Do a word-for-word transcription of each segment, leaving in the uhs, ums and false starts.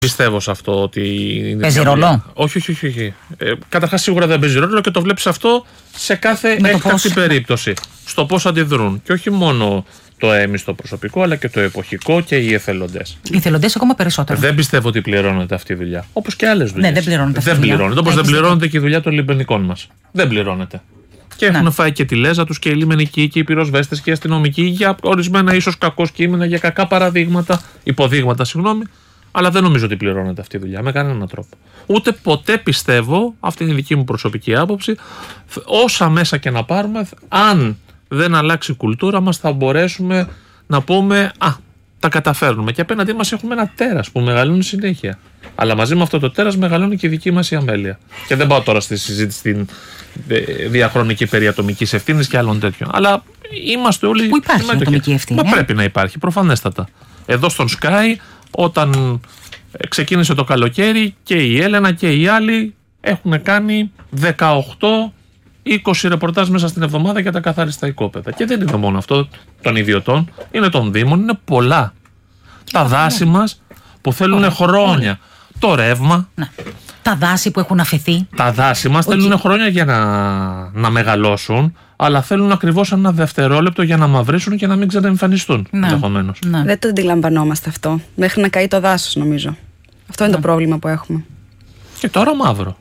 Πιστεύω σε αυτό ότι. Παίζει ρόλο. Όχι, όχι, όχι. όχι. Ε, Καταρχάς, σίγουρα δεν παίζει ρόλο και το βλέπεις αυτό σε κάθε έκτακτη περίπτωση. Στο πώς αντιδρούν. Και όχι μόνο το έμιστο προσωπικό, αλλά και το εποχικό και οι εθελοντές. Οι εθελοντές ακόμα περισσότερο. Δεν πιστεύω ότι πληρώνεται αυτή η δουλειά. Όπως και άλλες δουλειές. Ναι, δεν πληρώνεται αυτή δεν η δουλειά. πληρώνεται. Όπως δεν πληρώνεται και η δουλειά των λιμπενικών μας. Δεν πληρώνεται. Και έχουν ναι. φάει και τη λέζα τους και οι λιμενικοί και οι πυροσβέστες και οι αστυνομικοί για ορισμένα ίσως κακό κείμενα, για κακά παραδείγματα, υποδείγματα, συγγνώμη. Αλλά δεν νομίζω ότι πληρώνεται αυτή η δουλειά με κανέναν τρόπο. Ούτε ποτέ πιστεύω, αυτή είναι η δική μου προσωπική άποψη, όσα μέσα και να πάρουμε, αν δεν αλλάξει η κουλτούρα μας, θα μπορέσουμε να πούμε «Α, τα καταφέρνουμε». Και απέναντί μας έχουμε ένα τέρας που μεγαλώνει συνέχεια. Αλλά μαζί με αυτό το τέρας μεγαλώνει και η δική μας η αμέλεια. Και δεν πάω τώρα στη συζήτηση στην διαχρονική περί ατομικής ευθύνης και άλλων τέτοιων. Αλλά είμαστε όλοι. Πού υπάρχει ατομική ευθύνη. Μα ε? πρέπει να υπάρχει, προφανέστατα. Εδώ στον Sky, όταν ξεκίνησε το καλοκαίρι, και η Έλενα και οι άλλοι έχουν κάνει δεκαοκτώ είκοσι ρεπορτάζ μέσα στην εβδομάδα για τα καθαριστά οικόπεδα. Και δεν είναι μόνο αυτό των ιδιωτών, είναι των δήμων, είναι πολλά. Και τα δάση μας που θέλουν Ωραία. χρόνια. Ωραία. Το ρεύμα. Ναι. Τα δάση που έχουν αφαιθεί. Τα δάση μας okay. θέλουν χρόνια για να, να μεγαλώσουν, αλλά θέλουν ακριβώς ένα δευτερόλεπτο για να μαυρίσουν και να μην ξαναεμφανιστούν. Ναι. ενδεχομένως. Ναι. Δεν το αντιλαμβανόμαστε αυτό. Μέχρι να καεί το δάσος, νομίζω. Αυτό είναι ναι. το πρόβλημα που έχουμε. Και τώρα μαύρο.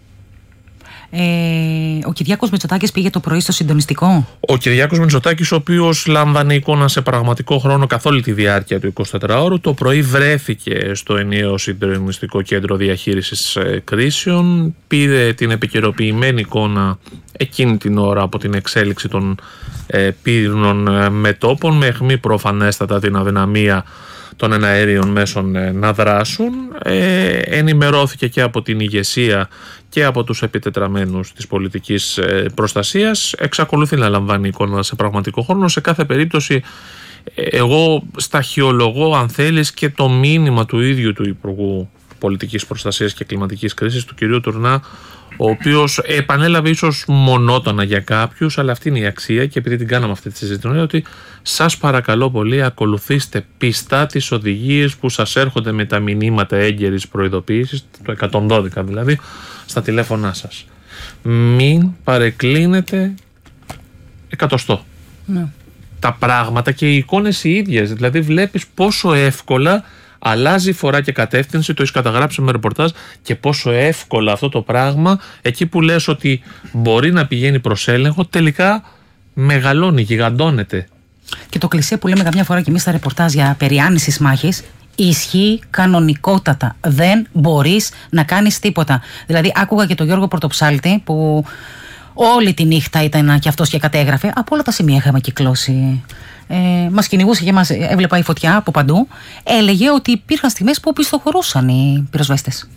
Ε, ο Κυριάκος Μητσοτάκης πήγε το πρωί στο συντονιστικό. Ο Κυριάκος Μητσοτάκης, ο οποίος λάμβανε εικόνα σε πραγματικό χρόνο καθ' όλη τη διάρκεια του εικοσιτετράωρου, το πρωί βρέθηκε στο ενιαίο συντονιστικό κέντρο διαχείρισης κρίσεων. Πήρε την επικαιροποιημένη εικόνα εκείνη την ώρα από την εξέλιξη των ε, πύρινων μετώπων, με αιχμή προφανέστατα την αδυναμία των εναέριων μέσων ε, να δράσουν. Ε, ενημερώθηκε και από την ηγεσία και από τους επιτετραμένους της πολιτικής ε, προστασίας. Εξακολουθεί να λαμβάνει εικόνα σε πραγματικό χρόνο. Σε κάθε περίπτωση εγώ σταχυολογώ, αν θέλεις, και το μήνυμα του ίδιου του Υπουργού Πολιτικής Προστασίας και Κλιματικής Κρίσης, του κυρίου Τουρνά, ο οποίος επανέλαβε ίσως μονότονα για κάποιους, αλλά αυτή είναι η αξία, και επειδή την κάναμε αυτή τη συζήτηση, είναι ότι σας παρακαλώ πολύ, ακολουθήστε πιστά τις οδηγίες που σας έρχονται με τα μηνύματα έγκαιρης προειδοποίησης, το εκατόν δώδεκα δηλαδή, στα τηλέφωνά σας. Μην παρεκκλίνετε εκατοστό. Ναι. Τα πράγματα και οι εικόνες οι ίδιες, δηλαδή βλέπεις πόσο εύκολα αλλάζει φορά και κατεύθυνση, το έχεις καταγράψει με ρεπορτάζ, και πόσο εύκολα αυτό το πράγμα, εκεί που λες ότι μπορεί να πηγαίνει προς έλεγχο, τελικά μεγαλώνει, γιγαντώνεται. Και το κλισέ που λέμε καμιά φορά και εμείς στα ρεπορτάζ για περιάνησης μάχης, ισχύει κανονικότατα. Δεν μπορείς να κάνεις τίποτα. Δηλαδή, άκουγα και τον Γιώργο Πρωτοψάλτη που όλη τη νύχτα ήταν και αυτός και κατέγραφε. Από όλα τα σημεία είχαμε κυκλώσει. Ε, μας κυνηγούσε και μας έβλεπα η φωτιά από παντού. Έλεγε ότι υπήρχαν στιγμές που πιστοχωρούσαν οι πυροσβέστες.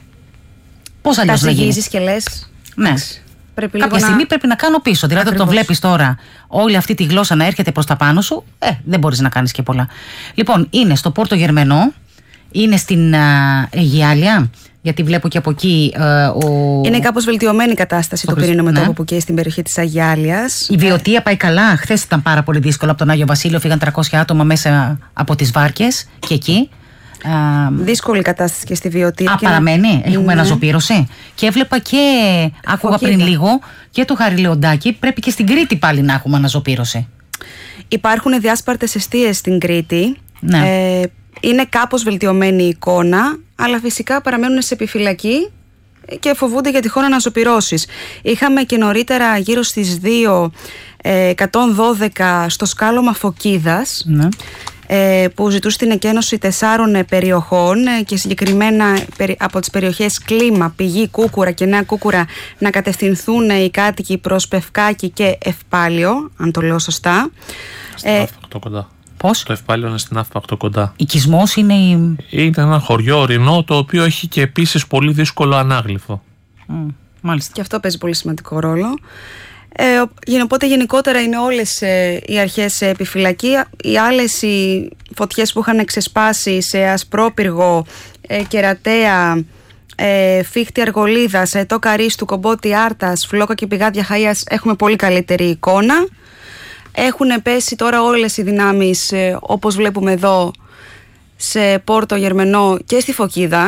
Πώς αλλιώς να γίνει. και λες. Ναι. Πρέπει Κάποια στιγμή να... πρέπει να κάνω πίσω. Δηλαδή, όταν το βλέπεις τώρα όλη αυτή τη γλώσσα να έρχεται προς τα πάνω σου, ε, δεν μπορείς να κάνεις και πολλά. Λοιπόν, είναι στο Πόρτο Γερμενό, είναι στην α, Αιγιάλια, γιατί βλέπω και από εκεί. Α, ο... Είναι κάπως βελτιωμένη η κατάσταση του πυρήνου μετώπου ναι. που καίει στην περιοχή της Αγιάλιας. Η βιωτεία πάει καλά. Χθες ήταν πάρα πολύ δύσκολο από τον Άγιο Βασίλειο. Φύγαν τριακόσια άτομα μέσα από τις βάρκες και εκεί. Uh, Δύσκολη κατάσταση και στη βιωτεία. Α, και παραμένει. Έχουμε ναι. αναζωπήρωση. Και έβλεπα και. Άκουγα Φωκίδα. πριν λίγο και το Χάρη Λεοντάκη. Πρέπει και στην Κρήτη πάλι να έχουμε αναζωπήρωση. Υπάρχουν διάσπαρτες εστίες στην Κρήτη. Ναι. Ε, είναι κάπως βελτιωμένη η εικόνα, αλλά φυσικά παραμένουν σε επιφυλακή και φοβούνται για τυχόν αναζωπυρώσεις. Είχαμε και νωρίτερα, γύρω στις δύο, εκατόν δώδεκα στο σκάλωμα Φωκίδας. Ναι. Που ζητούσε την εκένωση τεσσάρων περιοχών και συγκεκριμένα από τις περιοχές Κλίμα, Πηγή, Κούκουρα και Νέα Κούκουρα να κατευθυνθούν οι κάτοικοι προς Πευκάκη και Ευπάλιο, αν το λέω σωστά. Στην ε, Αύπακτο κοντά. Πώς? Το Ευπάλιο είναι στην Αύπακτο κοντά. Οικισμός είναι η... Είναι ένα χωριό ορεινό, το οποίο έχει και επίσης πολύ δύσκολο ανάγλυφο. Mm, μάλιστα. Και αυτό παίζει πολύ σημαντικό ρόλο. Ε, οπότε γενικότερα είναι όλες ε, οι αρχές σε επιφυλακή. Οι άλλες οι φωτιές που είχαν ξεσπάσει σε Ασπρόπυργο, ε, Κερατέα, ε, Φίχτη Αργολίδας, ε, το Καρίστου, Κομπότη Άρτας, Φλόκα και Πηγάδια Χαΐας, έχουμε πολύ καλύτερη εικόνα. Έχουν πέσει τώρα όλες οι δυνάμεις, ε, όπως βλέπουμε εδώ, σε Πόρτο Γερμενό και στη Φωκίδα.